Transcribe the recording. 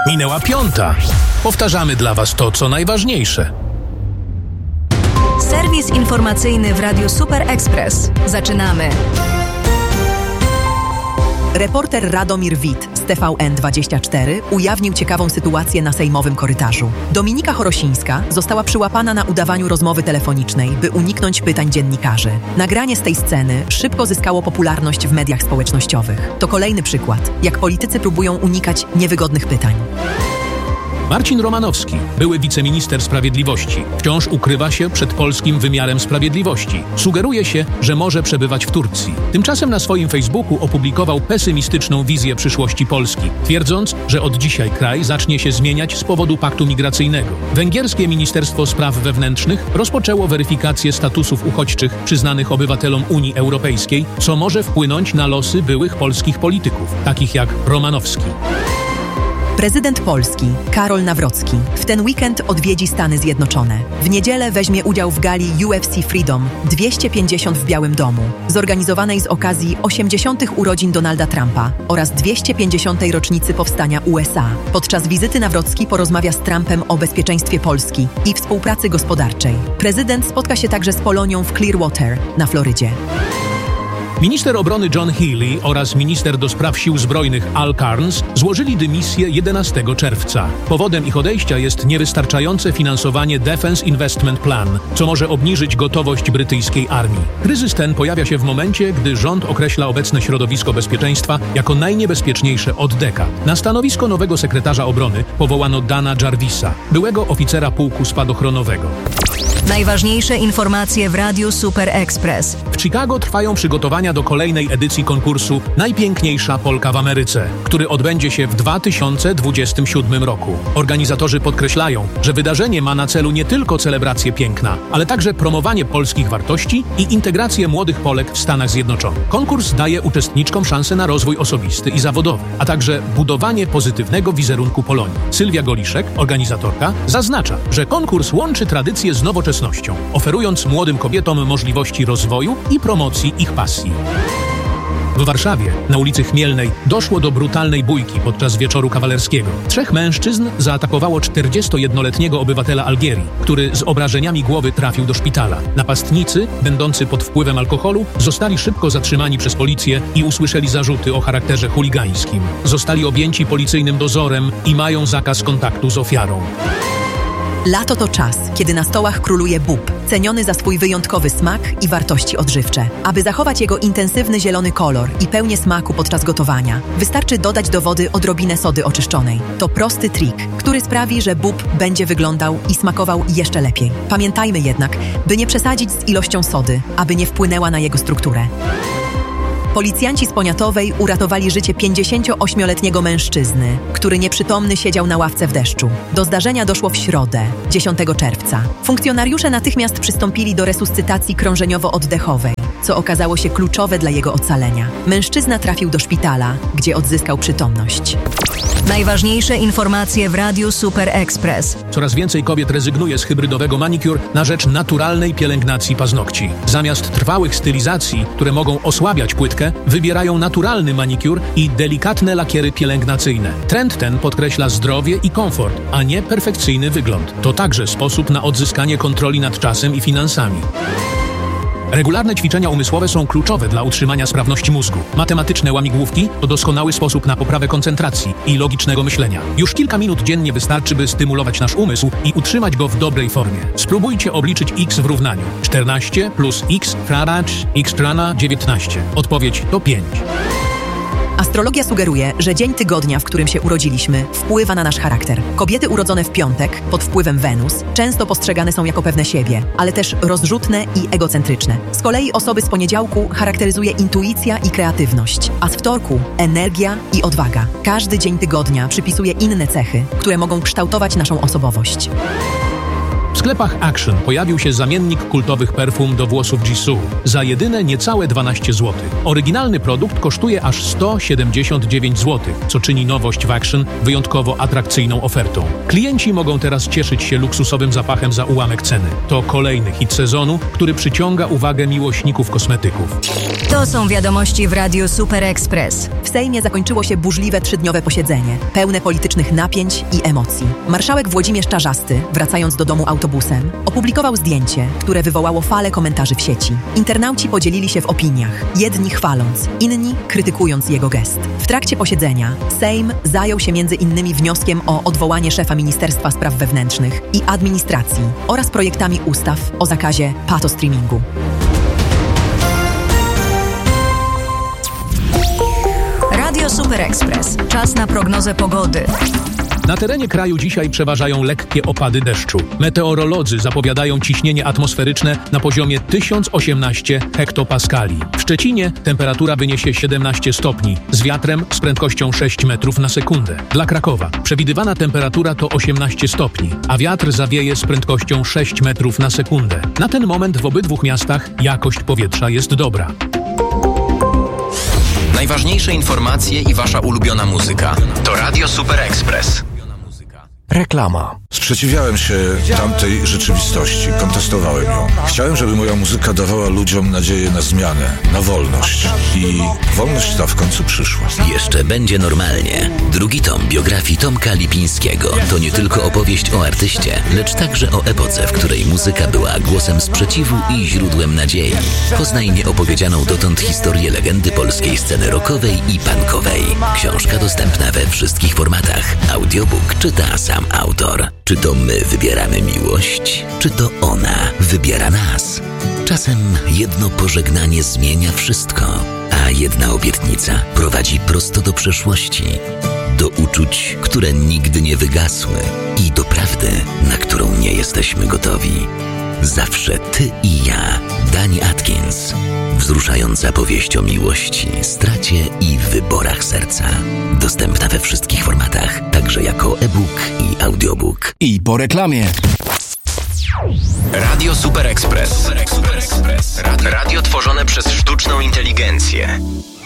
Minęła 5:00. Powtarzamy dla Was to, co najważniejsze. Serwis informacyjny w Radiu Super Express. Zaczynamy. Reporter Radomir Wit z TVN24 ujawnił ciekawą sytuację na sejmowym korytarzu. Dominika Chorosińska została przyłapana na udawaniu rozmowy telefonicznej, by uniknąć pytań dziennikarzy. Nagranie z tej sceny szybko zyskało popularność w mediach społecznościowych. To kolejny przykład, jak politycy próbują unikać niewygodnych pytań. Marcin Romanowski, były wiceminister sprawiedliwości, wciąż ukrywa się przed polskim wymiarem sprawiedliwości. Sugeruje się, że może przebywać w Turcji. Tymczasem na swoim Facebooku opublikował pesymistyczną wizję przyszłości Polski, twierdząc, że od dzisiaj kraj zacznie się zmieniać z powodu paktu migracyjnego. Węgierskie Ministerstwo Spraw Wewnętrznych rozpoczęło weryfikację statusów uchodźczych przyznanych obywatelom Unii Europejskiej, co może wpłynąć na losy byłych polskich polityków, takich jak Romanowski. Prezydent Polski, Karol Nawrocki, w ten weekend odwiedzi Stany Zjednoczone. W niedzielę weźmie udział w gali UFC Freedom 250 w Białym Domu, zorganizowanej z okazji 80. urodzin Donalda Trumpa oraz 250. rocznicy powstania USA. Podczas wizyty Nawrocki porozmawia z Trumpem o bezpieczeństwie Polski i współpracy gospodarczej. Prezydent spotka się także z Polonią w Clearwater na Florydzie. Minister obrony John Healey oraz minister do spraw sił zbrojnych Al Carnes złożyli dymisję 11 czerwca. Powodem ich odejścia jest niewystarczające finansowanie Defense Investment Plan, co może obniżyć gotowość brytyjskiej armii. Kryzys ten pojawia się w momencie, gdy rząd określa obecne środowisko bezpieczeństwa jako najniebezpieczniejsze od dekad. Na stanowisko nowego sekretarza obrony powołano Dana Jarvisa, byłego oficera pułku spadochronowego. Najważniejsze informacje w Radiu Super Express. W Chicago trwają przygotowania do kolejnej edycji konkursu Najpiękniejsza Polka w Ameryce, który odbędzie się w 2027 roku. Organizatorzy podkreślają, że wydarzenie ma na celu nie tylko celebrację piękna, ale także promowanie polskich wartości i integrację młodych Polek w Stanach Zjednoczonych. Konkurs daje uczestniczkom szansę na rozwój osobisty i zawodowy, a także budowanie pozytywnego wizerunku Polonii. Sylwia Goliszek, organizatorka, zaznacza, że konkurs łączy tradycję z nowoczesnością, oferując młodym kobietom możliwości rozwoju i promocji ich pasji. W Warszawie, na ulicy Chmielnej, doszło do brutalnej bójki podczas wieczoru kawalerskiego. 3 mężczyzn zaatakowało 41-letniego obywatela Algierii, który z obrażeniami głowy trafił do szpitala. Napastnicy, będący pod wpływem alkoholu, zostali szybko zatrzymani przez policję i usłyszeli zarzuty o charakterze chuligańskim. Zostali objęci policyjnym dozorem i mają zakaz kontaktu z ofiarą. Lato to czas, kiedy na stołach króluje bób, ceniony za swój wyjątkowy smak i wartości odżywcze. Aby zachować jego intensywny zielony kolor i pełnię smaku podczas gotowania, wystarczy dodać do wody odrobinę sody oczyszczonej. To prosty trik, który sprawi, że bób będzie wyglądał i smakował jeszcze lepiej. Pamiętajmy jednak, by nie przesadzić z ilością sody, aby nie wpłynęła na jego strukturę. Policjanci z Poniatowej uratowali życie 58-letniego mężczyzny, który nieprzytomny siedział na ławce w deszczu. Do zdarzenia doszło w środę, 10 czerwca. Funkcjonariusze natychmiast przystąpili do resuscytacji krążeniowo-oddechowej, co okazało się kluczowe dla jego ocalenia. Mężczyzna trafił do szpitala, gdzie odzyskał przytomność. Najważniejsze informacje w Radiu Super Express. Coraz więcej kobiet rezygnuje z hybrydowego manicure na rzecz naturalnej pielęgnacji paznokci. Zamiast trwałych stylizacji, które mogą osłabiać płytkę, wybierają naturalny manicure i delikatne lakiery pielęgnacyjne. Trend ten podkreśla zdrowie i komfort, a nie perfekcyjny wygląd. To także sposób na odzyskanie kontroli nad czasem i finansami. Regularne ćwiczenia umysłowe są kluczowe dla utrzymania sprawności mózgu. Matematyczne łamigłówki to doskonały sposób na poprawę koncentracji i logicznego myślenia. Już kilka minut dziennie wystarczy, by stymulować nasz umysł i utrzymać go w dobrej formie. Spróbujcie obliczyć x w równaniu. 14 plus x rana 19. Odpowiedź to 5. Astrologia sugeruje, że dzień tygodnia, w którym się urodziliśmy, wpływa na nasz charakter. Kobiety urodzone w piątek, pod wpływem Wenus, często postrzegane są jako pewne siebie, ale też rozrzutne i egocentryczne. Z kolei osoby z poniedziałku charakteryzuje intuicja i kreatywność, a z wtorku energia i odwaga. Każdy dzień tygodnia przypisuje inne cechy, które mogą kształtować naszą osobowość. W sklepach Action pojawił się zamiennik kultowych perfum do włosów Jisoo za jedyne niecałe 12 zł. Oryginalny produkt kosztuje aż 179 zł, co czyni nowość w Action wyjątkowo atrakcyjną ofertą. Klienci mogą teraz cieszyć się luksusowym zapachem za ułamek ceny. To kolejny hit sezonu, który przyciąga uwagę miłośników kosmetyków. To są wiadomości w Radiu Super Express. W Sejmie zakończyło się burzliwe 3-dniowe posiedzenie, pełne politycznych napięć i emocji. Marszałek Włodzimierz Czarzasty, wracając do domu autobusem, opublikował zdjęcie, które wywołało falę komentarzy w sieci. Internauci podzielili się w opiniach, jedni chwaląc, inni krytykując jego gest. W trakcie posiedzenia Sejm zajął się między innymi wnioskiem o odwołanie szefa Ministerstwa Spraw Wewnętrznych i Administracji oraz projektami ustaw o zakazie patostreamingu. Radio Super Express. Czas na prognozę pogody. Na terenie kraju dzisiaj przeważają lekkie opady deszczu. Meteorolodzy zapowiadają ciśnienie atmosferyczne na poziomie 1018 hektopaskali. W Szczecinie temperatura wyniesie 17 stopni, z wiatrem z prędkością 6 metrów na sekundę. Dla Krakowa przewidywana temperatura to 18 stopni, a wiatr zawieje z prędkością 6 metrów na sekundę. Na ten moment w obydwu miastach jakość powietrza jest dobra. Najważniejsze informacje i wasza ulubiona muzyka to Radio Super Express. Reklama. Sprzeciwiałem się tamtej rzeczywistości, kontestowałem ją. Chciałem, żeby moja muzyka dawała ludziom nadzieję na zmianę, na wolność. I wolność ta w końcu przyszła. Jeszcze będzie normalnie. Drugi tom biografii Tomka Lipińskiego to nie tylko opowieść o artyście, lecz także o epoce, w której muzyka była głosem sprzeciwu i źródłem nadziei. Poznaj nieopowiedzianą dotąd historię legendy polskiej sceny rockowej i punkowej. Książka dostępna we wszystkich formatach. Audiobook czyta sam autor. Czy to my wybieramy miłość? Czy to ona wybiera nas? Czasem jedno pożegnanie zmienia wszystko, a jedna obietnica prowadzi prosto do przeszłości, do uczuć, które nigdy nie wygasły i do prawdy, na którą nie jesteśmy gotowi. Zawsze ty i ja. Dani Atkins. Wzruszająca powieść o miłości, stracie i wyborach serca. Dostępna we wszystkich formatach, także jako e-book i audiobook. I po reklamie. Radio Super Express. Radio tworzone przez sztuczną inteligencję.